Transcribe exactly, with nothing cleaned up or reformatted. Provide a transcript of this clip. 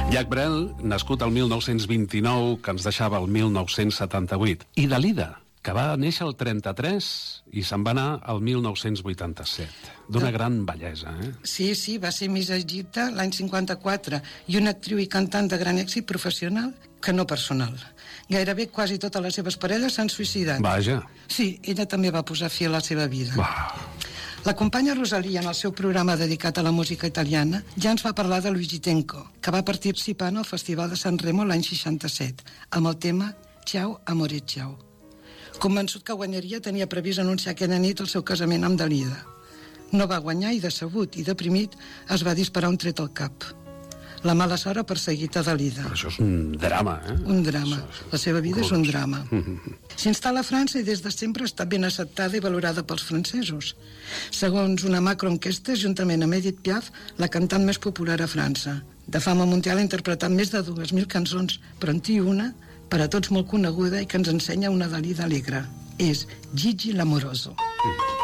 Jacques Brel, nascut el mil nou-cents vint-i-nou, que ens deixava el mil nou-cents setanta-vuit. I Dalida, que va néixer el trenta-tres i se'n va anar al mil nou-cents vuitanta-set. D'una gran bellesa, eh? Sí, sí, va ser Miss Egipte l'any cinquanta-quatre i una actriu i cantant de gran èxit professional que no personal. Gairebé quasi totes les seves parelles s'han suïcidat. Vaja. Sí, ella també va posar fi a la seva vida. Va. La companya Rosalia, en el seu programa dedicat a la música italiana, ja ens va parlar de Luigi Tenco, que va participar en el Festival de San Remo l'any seixanta-set, amb el tema Ciao, amore, ciao. Convençut que guanyaria, tenia previst anunciar aquella nit el seu casament amb Dalida. No va guanyar i, decebut i deprimit, es va disparar un tret al cap. La mala sort ha perseguit a Dalida. Però això és un drama, eh? Un drama. Això, això. La seva vida és un drama. Mm-hmm. S'instal·la a França i des de sempre ha estat ben acceptada i valorada pels francesos. Segons una macroenquesta, juntament amb Edith Piaf, la cantant més popular a França. De fama mundial ha interpretat més de dues mil cançons, però en té una, per a tots molt coneguda i que ens ensenya una Dalida alegre. És Gigi l'amoroso. Mm.